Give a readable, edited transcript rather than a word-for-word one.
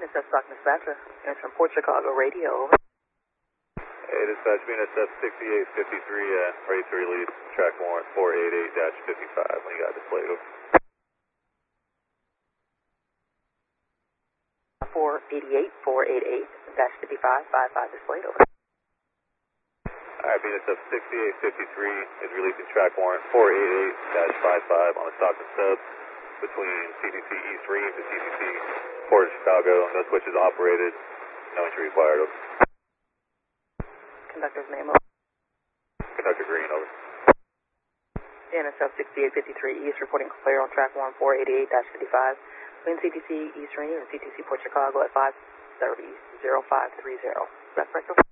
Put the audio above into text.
NSF Stock Dispatcher, answering Port Chicago Radio. Hey, dispatch, BNSF 6853, ready to release track warrant 488-55 when you got displayed. Over. 488-488-55 displayed. Over. Alright, BNSF 6853 is releasing track warrant 488-55 on the Stockton sub between CCC East Reeves and CCC Port of Chicago. No switches operated, no entry required. Over. Conductor's name. Over. Conductor Green. Over. NSF 6853 East reporting clear on track warrant 488-55 between CTC East Reeves and CTC Port Chicago at 5:30:0530. That's correct. Over.